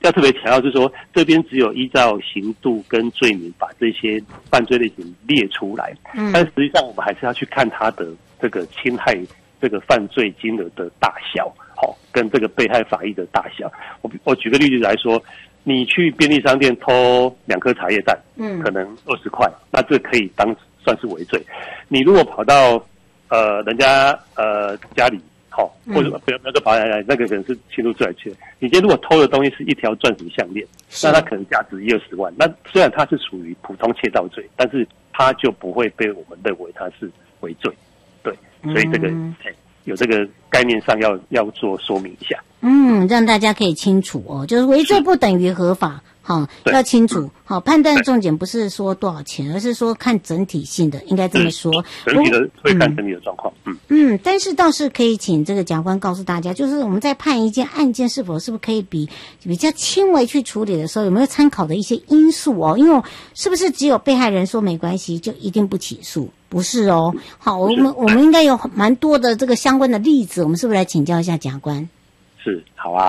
要特别强调，就是说这边只有依照刑度跟罪名把这些犯罪类型列出来，但实际上我们还是要去看他的这个侵害这个犯罪金额的大小，跟这个被害法益的大小。我举个例子来说，你去便利商店偷2颗茶叶蛋，可能20块，那这可以算是违罪。你如果跑到人家家里，或者不要说跑来，那个可能是侵入罪来确。你今天如果偷的东西是一条钻石项链，那它可能价值20万。那虽然它是属于普通窃盗罪，但是它就不会被我们认为它是违罪。对，所以这个有这个概念上要做说明一下。 让大家可以清楚哦，就是违罪不等于合法。要清楚。判断重点不是说多少钱，而是说看整体性的，应该这么说。 整体的会看整体的状况。 但是倒是可以请这个检察官告诉大家，就是我们在判一件案件是不是可以比较轻微去处理的时候，有没有参考的一些因素哦？因为是不是只有被害人说没关系就一定不起诉？不是哦。好，我们应该有蛮多的这个相关的例子，我们是不是来请教一下检察官？ 是，好啊。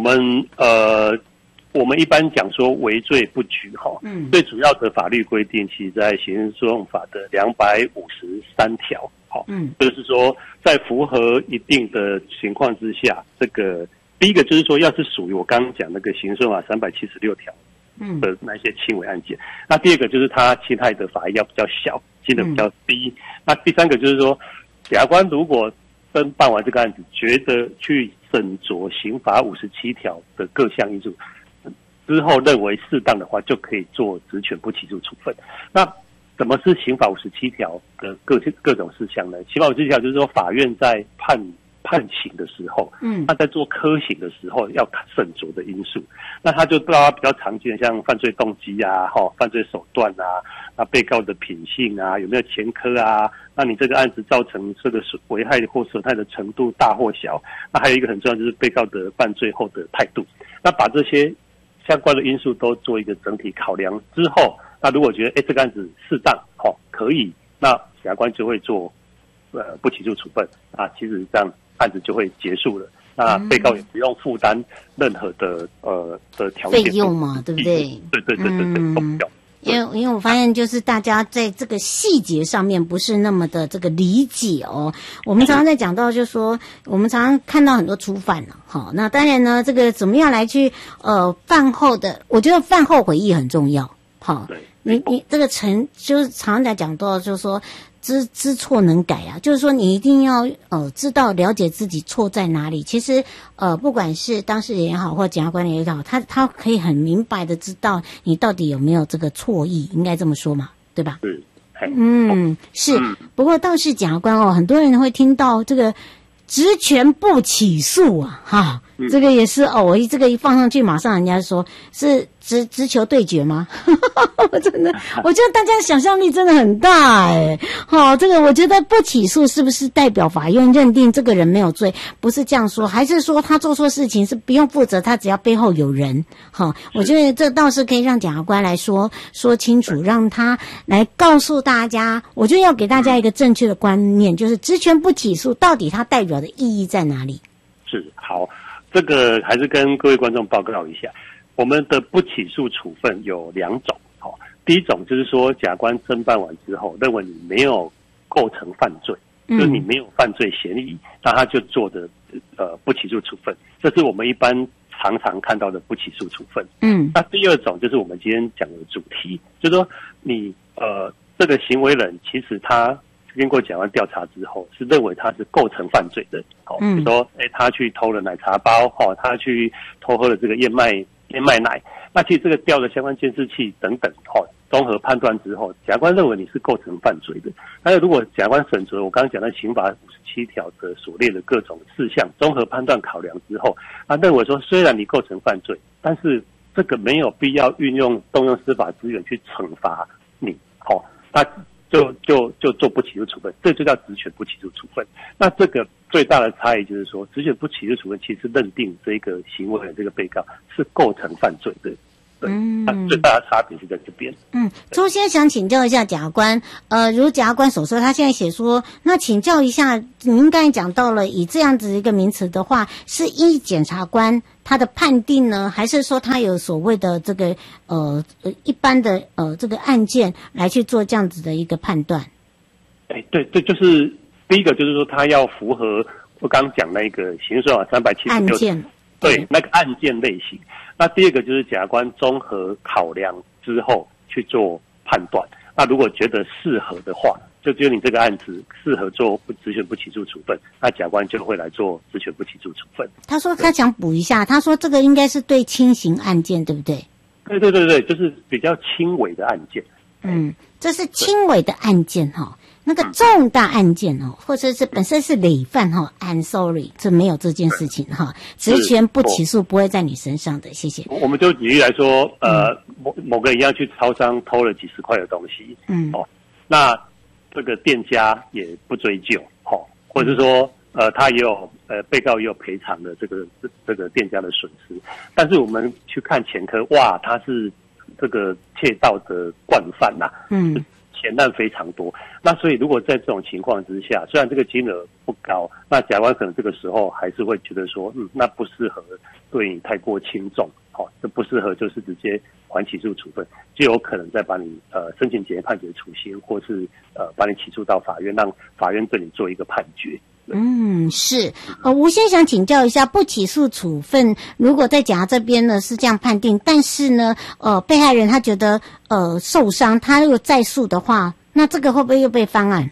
我们一般讲说违罪不举最主要的法律规定，其实在刑事诉讼法的253条。就是说在符合一定的情况之下，这个第一个就是说，要是属于我刚刚讲那个刑事诉讼法376条的那些轻微案件，那第二个就是他侵害的法益要比较小，金额比较低。那第三个就是说，检察官如果侦办完这个案子，觉得去审酌刑法57条的各项因素之后认为适当的话，就可以做职权不起诉处分。那什么是刑法57条的各种事项呢？刑法57条就是说，法院在判刑的时候，他在做科刑的时候要审酌的因素。那他就包括比较常见的，像犯罪动机啊、犯罪手段啊、那被告的品性啊、有没有前科啊，那你这个案子造成这个危害或损害的程度大或小。那还有一个很重要，就是被告的犯罪后的态度。那把这些相关的因素都做一个整体考量之后，那如果觉得这个案子适当可以，那检察官就会做不起诉处分。其实这样案子就会结束了。那被告也不用负担任何的条件费用嘛，对不对？ 对，都不用。 因为我发现就是大家在这个细节上面不是那么的这个理解哦。我们常常在讲到，就是说我们常常看到很多初犯了，那当然呢，这个怎么样来去饭后的，我觉得饭后悔意很重要。你这个就是常常在讲到，就是说知错能改啊，就是说你一定要知道了解自己错在哪里。其实不管是当事人也好，或检察官也好，他可以很明白的知道你到底有没有这个错意，应该这么说嘛，对吧？是。不过倒是检察官很多人会听到这个职权不起诉啊，这个也是我这个一放上去，马上人家说是直球对决吗？真的，我觉得大家想象力真的很大这个我觉得不起诉是不是代表法院认定这个人没有罪？不是这样说，还是说他做错事情是不用负责，他只要背后有人？我觉得这倒是可以让检察官来说清楚，让他来告诉大家。我觉得要给大家一个正确的观念，就是职权不起诉到底它代表的意义在哪里？ 是，好，这个还是跟各位观众报告一下，我们的不起诉处分有2种。第一种就是说，检察官侦办完之后认为你没有构成犯罪，就是你没有犯罪嫌疑，那他就做的不起诉处分，这是我们一般常常看到的不起诉处分。那第二种就是我们今天讲的主题，就是说你这个行为人其实他经过检察官调查之后，是认为他是构成犯罪的。比如说他去偷了奶茶包，他去偷喝了这个燕麦奶，那其实这个调了相关监视器等等，综合判断之后，检察官认为你是构成犯罪的。还有如果检察官审酌我刚刚讲的刑法57条的所列的各种事项，综合判断考量之后，他认为说虽然你构成犯罪，但是这个没有必要动用司法资源去惩罚你，他就做不起诉处分，这就叫职权不起诉处分。那这个最大的差异就是说，职权不起诉处分其实认定这个行为的这个被告是构成犯罪的， 对，它最大的差别是在这边。 周先想请教一下检察官，如检察官所说，他现在写说，那请教一下，您刚才讲到了以这样子一个名词的话，是依检察官他的判定呢，还是说他有所谓的这个一般的这个案件来去做这样子的一个判断？ 对，就是第一个就是说，他要符合我刚刚讲那个刑事诉讼法376 案件， 对那个案件类型。那第二个就是检察官综合考量之后去做判断。那如果觉得适合的话，就只有你这个案子适合做职权不起诉处分，那检察官就会来做职权不起诉处分。 他说他想补一下，他说这个应该是对轻型案件，对不对？ 对，就是比较轻微的案件。 这是轻微的案件哈。那个重大案件或者是本身是累犯I'm sorry， 这没有这件事情职权不起诉不会在你身上的，谢谢。 我们就举例来说，某个人一样去超商偷了几十块的东西，那这个店家也不追究，或者是说他也有被告也有赔偿的这个店家的损失，但是我们去看前科，哇，他是这个窃盗的惯犯呐，钱案非常多。那所以如果在这种情况之下，虽然这个金额不高，那检察官可能这个时候还是会觉得说，那不适合对你太过轻重，这不适合就是直接还起诉处分，就有可能再把你申请检验判决处刑，或是把你起诉到法院，让法院对你做一个判决。 是。吴先想请教一下，不起诉处分，如果在检察这边呢是这样判定，但是呢，被害人他觉得受伤，他如果再诉的话，那这个会不会又被翻案？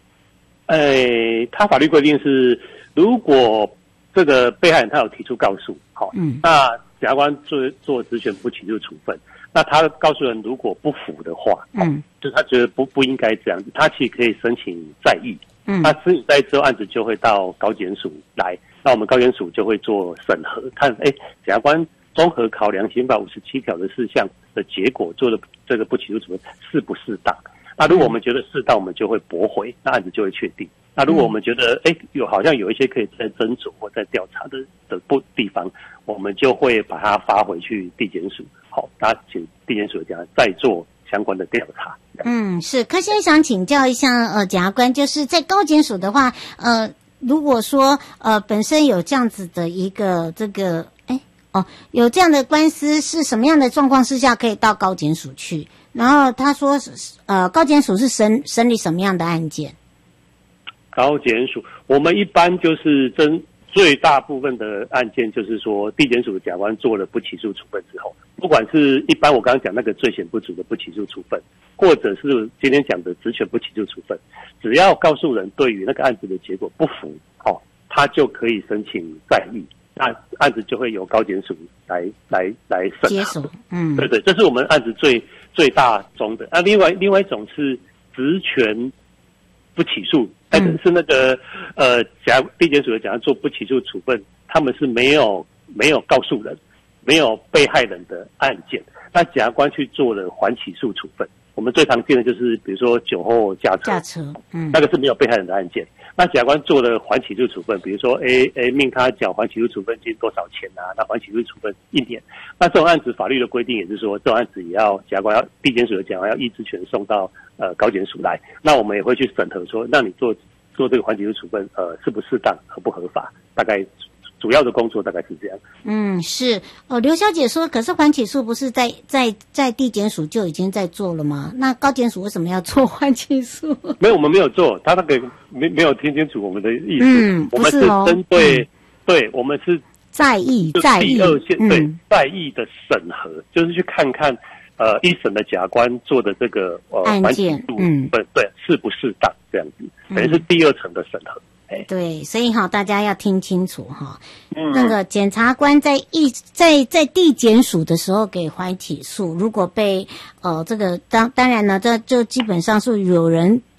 他法律规定是，如果这个被害人他有提出告诉，那检察官做职权不起诉处分，那他告诉人如果不服的话，就是他觉得不应该这样子，他其实可以申请再议。那申请再议之后，案子就会到高检署来，那我们高检署就会做审核，看检察官综合考量刑法57条的事项的结果，做的这个不起诉处分适不适当。那如果我们觉得适当，我们就会驳回，那案子就会确定。那如果我们觉得好像有一些可以再斟酌或再调查的地方，我们就会把它发回去地检署，那请地检署再做相关的调查。 是。柯先生想请教一下检察官，就是在高检署的话，如果说本身有这样子的一个这个有这样的官司，是什么样的状况之下可以到高检署去？然后他说高检署是审理什么样的案件？ 高检署我们一般就是最大部分的案件，就是说地检署的检察官做了不起诉处分之后，不管是一般我刚刚讲那个罪嫌不足的不起诉处分，或者是今天讲的职权不起诉处分，只要告诉人对于那个案子的结果不服，他就可以申请再议，那案子就会由高检署来审核。对，这是我们案子最大宗的。另外一种是职权不起诉，是那个地检署的检察做不起诉处分，他们是没有告诉人，没有被害人的案件，那检察官去做了缓起诉处分。我们最常见的就是比如说酒后驾车，那个是没有被害人的案件。那检察官做了缓起诉处分，比如说命他缴缓起诉处分金多少钱啊？那缓起诉处分1年。那这种案子法律的规定也是说，这种案子也要检察官地检署的检察官要依职权送到高检署来。那我们也会去审核说，让你做这个缓起诉处分适不适当、合不合法，大概主要的工作大概是这样。 是。刘小姐说，可是缓起诉不是在地检署就已经在做了吗？那高检署为什么要做缓起诉？ 没有，我们没有做，他那个没有听清楚我们的意思。我们是针对，对，我们是在议， 第二线，对，在议的审核，就是去看看一审的检察官做的这个案件， 对，适不适当这样子，等于是第二层的审核。 对，所以大家要听清楚那个检察官在地检署的时候给缓起诉，如果被这个当然呢，这就基本上是有人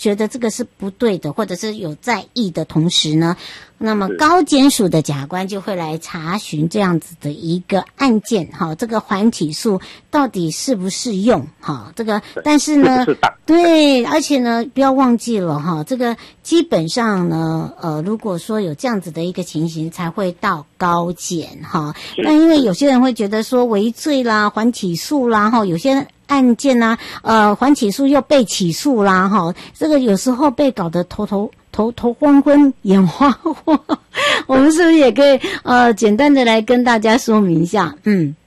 觉得这个是不对的，或者是有在意的同时呢，那么高检署的检察官就会来查询这样子的一个案件，这个缓起诉到底适不适用，这个，但是呢，对，而且呢，不要忘记了这个基本上呢，如果说有这样子的一个情形，才会到高检那因为有些人会觉得说违罪啦、缓起诉啦，有些案件啊，缓起诉又被起诉啦，这个有时候被搞得头昏昏，眼花花。我们是不是也可以简单的来跟大家说明一下？